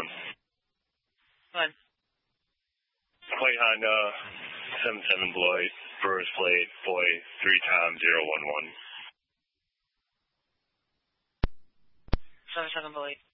Go ahead. White Honda, 77 Beloit, Brewers Plate, Boy, 3 Tom 011. 77 Beloit.